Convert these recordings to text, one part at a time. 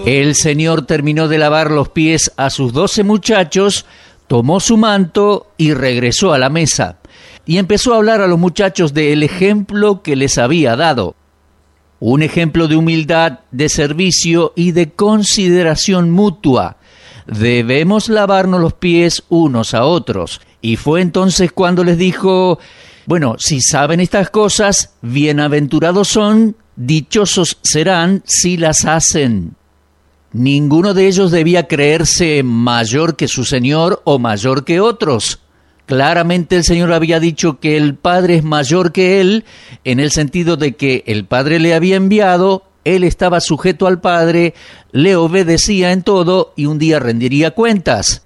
El Señor terminó de lavar los pies a sus 12 muchachos, tomó su manto y regresó a la mesa. Y empezó a hablar a los muchachos del ejemplo que les había dado. Un ejemplo de humildad, de servicio y de consideración mutua. Debemos lavarnos los pies unos a otros. Y fue entonces cuando les dijo: bueno, si saben estas cosas, bienaventurados son, dichosos serán si las hacen. Ninguno de ellos debía creerse mayor que su Señor o mayor que otros. Claramente el Señor había dicho que el Padre es mayor que Él, en el sentido de que el Padre le había enviado, Él estaba sujeto al Padre, le obedecía en todo y un día rendiría cuentas.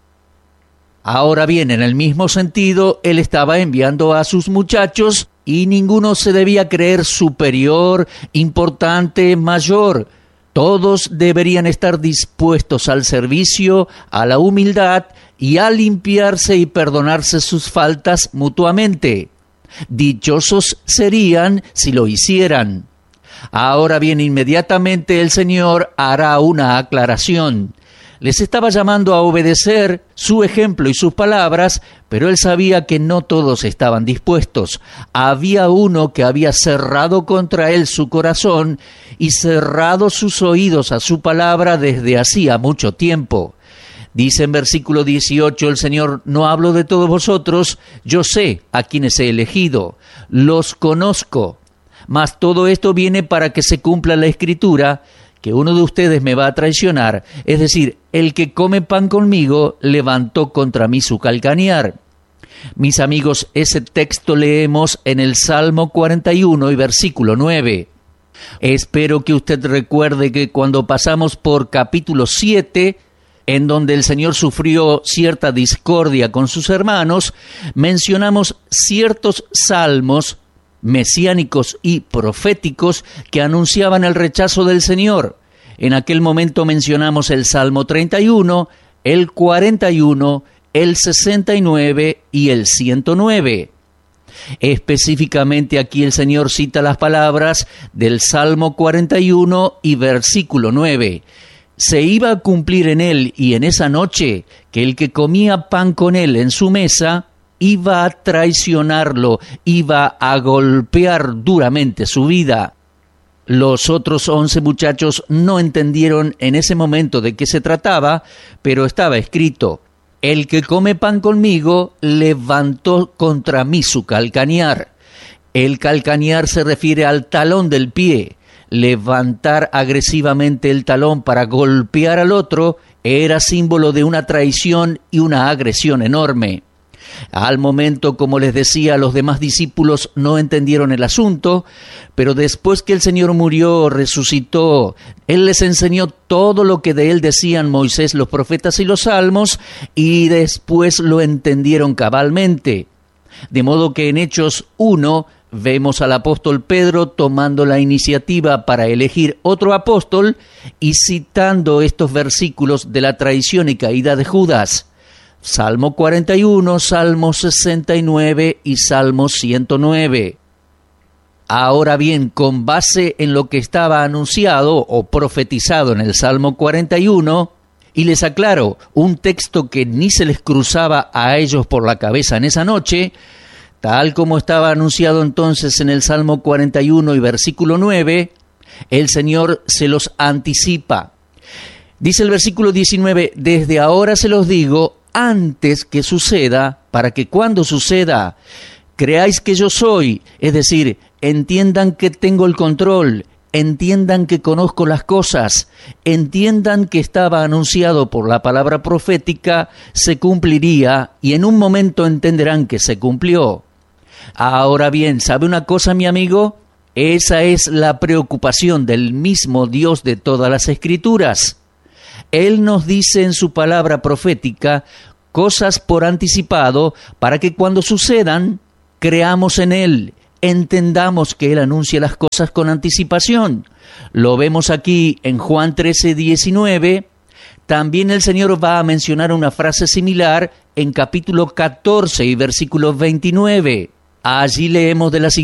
Ahora bien, en el mismo sentido, Él estaba enviando a sus muchachos y ninguno se debía creer superior, importante, mayor. Todos deberían estar dispuestos al servicio, a la humildad y a limpiarse y perdonarse sus faltas mutuamente. Dichosos serían si lo hicieran. Ahora bien, inmediatamente el Señor hará una aclaración. Les estaba llamando a obedecer su ejemplo y sus palabras, pero él sabía que no todos estaban dispuestos. Había uno que había cerrado contra él su corazón y cerrado sus oídos a su palabra desde hacía mucho tiempo. Dice en versículo 18 el Señor: no hablo de todos vosotros, yo sé a quienes he elegido, los conozco. Mas todo esto viene para que se cumpla la Escritura, que uno de ustedes me va a traicionar, es decir, el que come pan conmigo levantó contra mí su calcañar. Mis amigos, ese texto leemos en el Salmo 41 y versículo 9. Espero que usted recuerde que cuando pasamos por capítulo 7, en donde el Señor sufrió cierta discordia con sus hermanos, mencionamos ciertos salmos mesiánicos y proféticos que anunciaban el rechazo del Señor. En aquel momento mencionamos el Salmo 31, el 41, el 69 y el 109. Específicamente aquí el Señor cita las palabras del Salmo 41 y versículo 9. Se iba a cumplir en él y en esa noche que el que comía pan con él en su mesa iba a traicionarlo, iba a golpear duramente su vida. Los otros 11 muchachos no entendieron en ese momento de qué se trataba, pero estaba escrito: el que come pan conmigo levantó contra mí su calcañar. El calcañar se refiere al talón del pie. Levantar agresivamente el talón para golpear al otro era símbolo de una traición y una agresión enorme. Al momento, como les decía, los demás discípulos no entendieron el asunto, pero después que el Señor murió, resucitó, Él les enseñó todo lo que de Él decían Moisés, los profetas y los salmos, y después lo entendieron cabalmente. De modo que en Hechos 1 vemos al apóstol Pedro tomando la iniciativa para elegir otro apóstol y citando estos versículos de la traición y caída de Judas. Salmo 41, Salmo 69 y Salmo 109. Ahora bien, con base en lo que estaba anunciado o profetizado en el Salmo 41, y les aclaro, un texto que ni se les cruzaba a ellos por la cabeza en esa noche, tal como estaba anunciado entonces en el Salmo 41 y versículo 9, el Señor se los anticipa. Dice el versículo 19, desde ahora se los digo, antes que suceda, para que cuando suceda, creáis que yo soy, es decir, entiendan que tengo el control, entiendan que conozco las cosas, entiendan que estaba anunciado por la palabra profética, se cumpliría y en un momento entenderán que se cumplió. Ahora bien, ¿sabe una cosa, mi amigo? Esa es la preocupación del mismo Dios de todas las Escrituras. Él nos dice en su palabra profética cosas por anticipado para que cuando sucedan, creamos en Él, entendamos que Él anuncia las cosas con anticipación. Lo vemos aquí en Juan 13:19. También el Señor va a mencionar una frase similar en capítulo 14 y versículo 29. Allí leemos de la siguiente